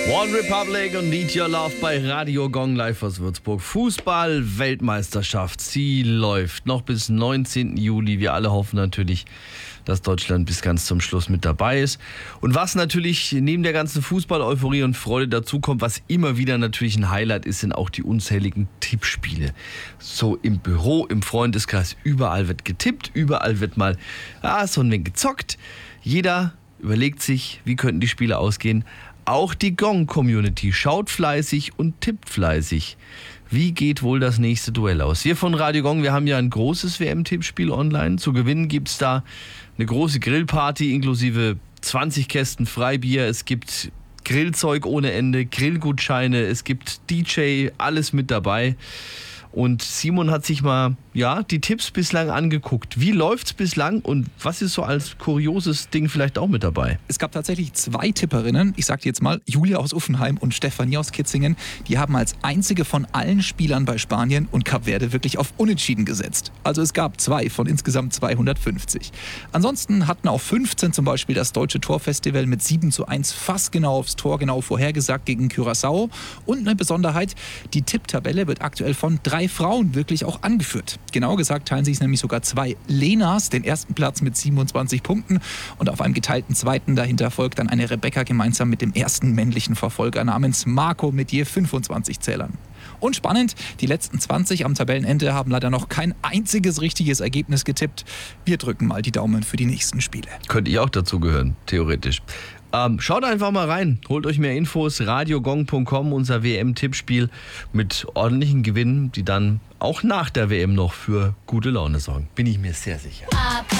One Republic und Need Your Love bei Radio Gong live aus Würzburg. Fußball-Weltmeisterschaft, sie läuft noch bis 19. Juli. Wir alle hoffen natürlich, dass Deutschland bis ganz zum Schluss mit dabei ist. Und was natürlich neben der ganzen Fußball-Euphorie und Freude dazukommt, was immer wieder natürlich ein Highlight ist, sind auch die unzähligen Tippspiele. So im Büro, im Freundeskreis, überall wird getippt, überall wird mal so ein wenig gezockt. Jeder überlegt sich, wie könnten die Spiele ausgehen. Auch die Gong-Community schaut fleißig und tippt fleißig. Wie geht wohl das nächste Duell aus? Wir von Radio Gong, wir haben ja ein großes WM-Tippspiel online. Zu gewinnen gibt es da eine große Grillparty inklusive 20 Kästen Freibier. Es gibt Grillzeug ohne Ende, Grillgutscheine, es gibt DJ, alles mit dabei. Und Simon hat sich mal die Tipps bislang angeguckt. Wie läuft's bislang und was ist so als kurioses Ding vielleicht auch mit dabei? Es gab tatsächlich 2 Tipperinnen, ich sag dir jetzt mal, Julia aus Uffenheim und Stefanie aus Kitzingen, die haben als einzige von allen Spielern bei Spanien und Kap Verde wirklich auf Unentschieden gesetzt. Also es gab 2 von insgesamt 250. Ansonsten hatten auch 15 zum Beispiel das Deutsche Torfestival mit 7:1 fast genau aufs Tor genau vorhergesagt gegen Curaçao. Und eine Besonderheit, die Tipptabelle wird aktuell von 3 Frauen wirklich auch angeführt. Genau gesagt teilen sich nämlich sogar 2 Lenas den ersten Platz mit 27 Punkten und auf einem geteilten zweiten dahinter folgt dann eine Rebecca gemeinsam mit dem ersten männlichen Verfolger namens Marco mit je 25 Zählern. Und spannend, die letzten 20 am Tabellenende haben leider noch kein einziges richtiges Ergebnis getippt. Wir drücken mal die Daumen für die nächsten Spiele. Könnte ich auch dazu gehören, theoretisch. Schaut einfach mal rein, holt euch mehr Infos, radiogong.com, unser WM-Tippspiel mit ordentlichen Gewinnen, die dann auch nach der WM noch für gute Laune sorgen. Bin ich mir sehr sicher.